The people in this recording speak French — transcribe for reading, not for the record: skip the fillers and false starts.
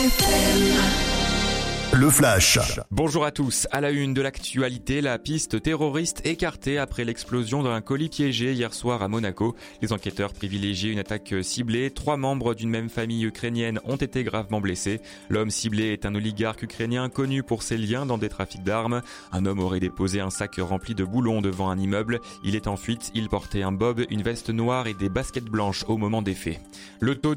Le Flash. Bonjour à tous. À la une de l'actualité, la piste terroriste écartée après l'explosion d'un colis piégé hier soir à Monaco. Les enquêteurs privilégient une attaque ciblée. 3 membres d'une même famille ukrainienne ont été gravement blessés. L'homme ciblé est un oligarque ukrainien connu pour ses liens dans des trafics d'armes. Un homme aurait déposé un sac rempli de boulons devant un immeuble. Il est en fuite. Il portait un bob, une veste noire et des baskets blanches au moment des faits. Le taux